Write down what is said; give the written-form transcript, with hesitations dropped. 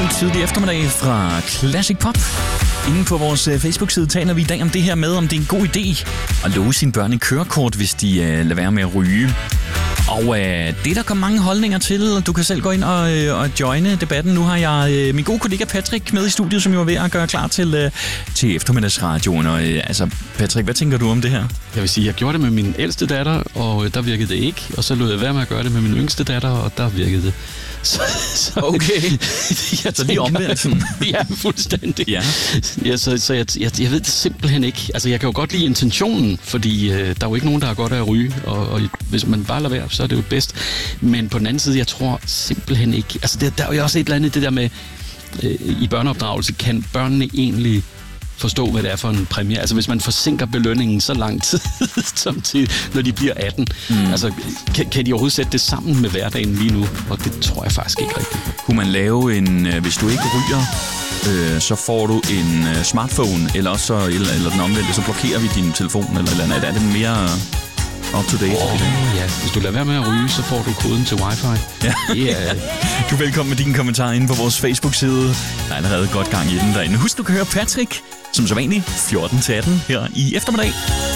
god tidlig eftermiddag fra Classic Pop. Inde på vores Facebook-side taler vi i dag om det her med, om det er en god idé at love sine børn et kørekort, hvis de lader være med at ryge. Og det der kommer mange holdninger til. Du kan selv gå ind og joine debatten. Nu har jeg min gode kollega Patrick med i studiet, som jo er ved at gøre klar til eftermiddagsradioen. Og Patrick, hvad tænker du om det her? Jeg vil sige, jeg gjorde det med min ældste datter, og der virkede det ikke. Og så lod jeg være med at gøre det med min yngste datter, og der virkede det. Okay. Så lige omvendt sådan. Ja, fuldstændig. Ja. Ja, så jeg ved det simpelthen ikke. Altså, jeg kan jo godt lide intentionen, fordi der er jo ikke nogen, der har godt af at ryge, og hvis man bare lader være, så er det jo bedst. Men på den anden side, jeg tror simpelthen ikke... Altså, der er jo også et eller andet det der med, i børneopdragelse, kan børnene egentlig forstå, hvad det er for en præmie. Altså, hvis man forsinker belønningen så lang tid, som til, når de bliver 18, altså, kan de overhovedet sætte det sammen med hverdagen lige nu? Og det tror jeg faktisk ikke rigtigt. Kunne man lave hvis du ikke ryger, så får du en smartphone, eller også eller den omvendte, så blokerer vi din telefon, eller andet. Er det mere up-to-date? Ja, hvis du lader være med at ryge, så får du koden til wifi. Ja. Yeah. Du er velkommen med din kommentar inde på vores Facebook-side. Der er allerede godt gang i den derinde. Husk, du kan høre Patrick, som så vanligt, 14-18 her i eftermiddag.